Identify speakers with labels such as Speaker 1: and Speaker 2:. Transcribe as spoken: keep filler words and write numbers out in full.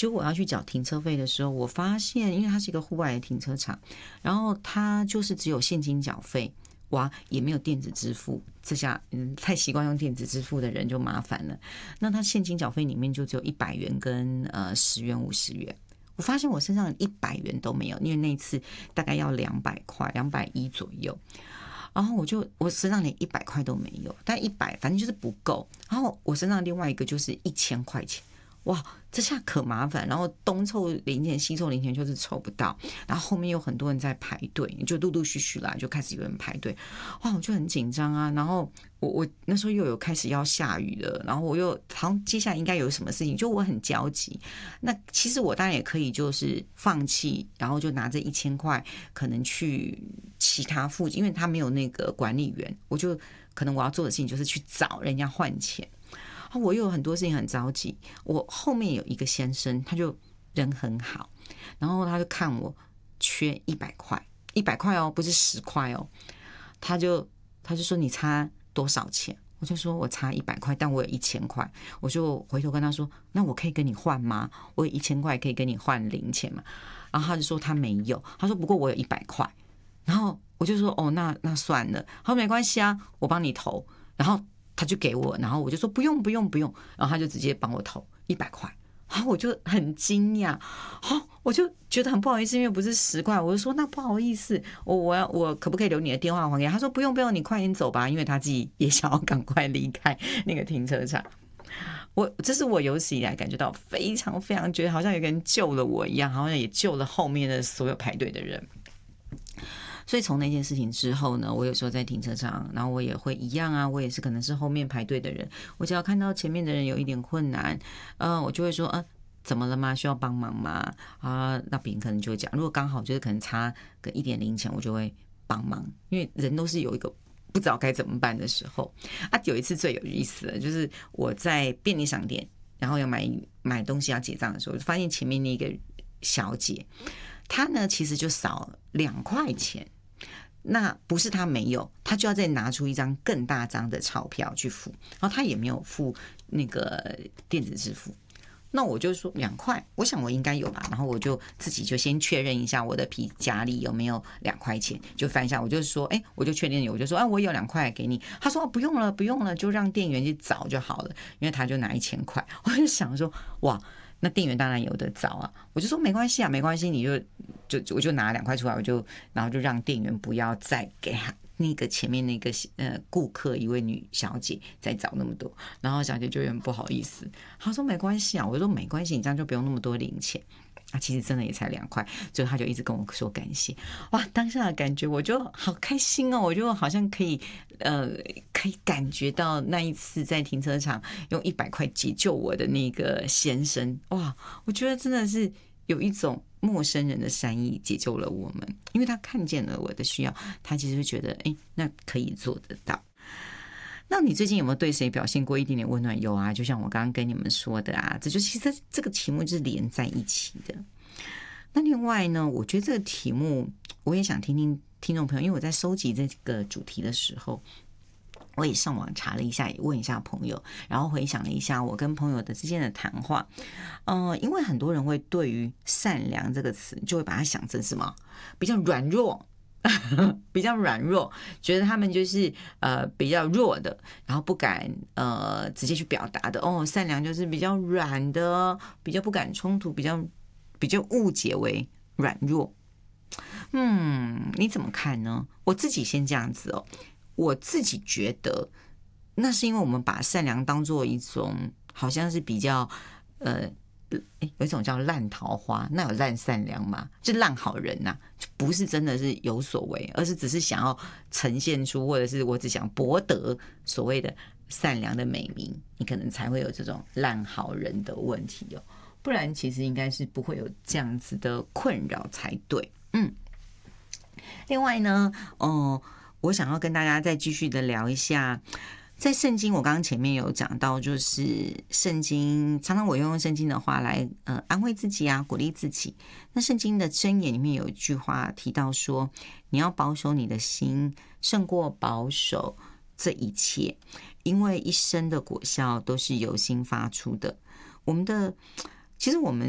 Speaker 1: 结果我要去缴停车费的时候，我发现因为它是一个户外的停车场，然后它就是只有现金缴费，哇，也没有电子支付，这下嗯太习惯用电子支付的人就麻烦了。那它现金缴费里面就只有一百元跟呃十元、五十元。我发现我身上一百元都没有，因为那一次大概要两百块，两百一左右。然后我就我身上连一百块都没有，但一百反正就是不够。然后我身上另外一个就是一千块钱。哇，这下可麻烦，然后东凑零钱西凑零钱就是凑不到，然后后面有很多人在排队，就陆陆续续啦，就开始有人排队，哇，我就很紧张啊。然后我我那时候又有开始要下雨了，然后我又好像接下来应该有什么事情，就我很焦急。那其实我当然也可以就是放弃，然后就拿这一千块可能去其他附近，因为他没有那个管理员，我就可能我要做的事情就是去找人家换钱。我又有很多事情很着急，我后面有一个先生，他就人很好，然后他就看我缺一百块，一百块哦，不是十块哦，他就他就说你差多少钱？我就说我差一百块，但我有一千块，我就回头跟他说，那我可以跟你换吗？我有一千块可以跟你换零钱吗？然后他就说他没有，他说不过我有一百块，然后我就说哦，那那算了，他说没关系啊，我帮你投，然后。他就给我，然后我就说不用不用不用，然后他就直接帮我投一百块，然后我就很惊讶，好，我就觉得很不好意思，因为不是十块，我就说那不好意思，我我要我可不可以留你的电话还给他？他说不用不用，你快点走吧，因为他自己也想要赶快离开那个停车场。我这是我有史以来感觉到非常非常觉得好像有个人救了我一样，好像也救了后面的所有排队的人。所以从那件事情之后呢，我有时候在停车场，然后我也会一样啊，我也是可能是后面排队的人，我只要看到前面的人有一点困难，呃，我就会说，呃，怎么了吗？需要帮忙吗？啊，那别人可能就会讲，如果刚好就是可能差个一点零钱，我就会帮忙，因为人都是有一个不知道该怎么办的时候啊。有一次最有意思的就是我在便利商店，然后要买买东西要结账的时候，就发现前面那个小姐，她呢其实就少两块钱。那不是他没有，他就要再拿出一张更大张的钞票去付，然后他也没有付那个电子支付。那我就说两块，我想我应该有吧，然后我就自己就先确认一下我的皮夹里有没有两块钱，就翻一下，我就说，哎，我就确定有，我就说，啊，我有两块给你。他说、啊、不用了，不用了，就让店员去找就好了，因为他就拿一千块。我就想说，哇。那店员当然有得找啊，我就说没关系啊，没关系，你就就我就拿两块出来，我就然后就让店员不要再给他那个前面那个呃顾客一位女小姐再找那么多，然后小姐就有点不好意思，她说没关系啊，我说没关系，你这样就不用那么多零钱。啊，其实真的也才两块，所以他就一直跟我说感谢。哇，当下的感觉我就好开心哦，我就好像可以呃，可以感觉到那一次在停车场用一百块解救我的那个先生。哇，我觉得真的是有一种陌生人的善意解救了我们，因为他看见了我的需要，他其实会觉得，哎，那可以做得到。那你最近有没有对谁表现过一点点温暖？有啊，就像我刚刚跟你们说的啊，这就其实这个题目就是连在一起的。那另外呢，我觉得这个题目我也想听听听众朋友，因为我在收集这个主题的时候，我也上网查了一下，也问一下朋友，然后回想了一下我跟朋友的之间的谈话。呃，因为很多人会对于善良这个词，就会把它想成什么比较软弱。比较软弱，觉得他们就是呃比较弱的，然后不敢呃直接去表达的哦。善良就是比较软的，比较不敢冲突，比较比较误解为软弱。嗯，你怎么看呢？我自己先这样子哦，我自己觉得那是因为我们把善良当做一种好像是比较呃。有一种叫烂桃花，那有烂善良吗？就烂好人呐、啊，就不是真的是有所为，而是只是想要呈现出，或者是我只想博得所谓的善良的美名，你可能才会有这种烂好人的问题哦。不然其实应该是不会有这样子的困扰才对。嗯，另外呢，哦、呃，我想要跟大家再继续的聊一下。在圣经，我刚刚前面有讲到，就是圣经常常我用圣经的话来呃安慰自己啊，鼓励自己。那圣经的箴言里面有一句话提到说，你要保守你的心，胜过保守这一切，因为一生的果效都是由心发出的。我们的其实我们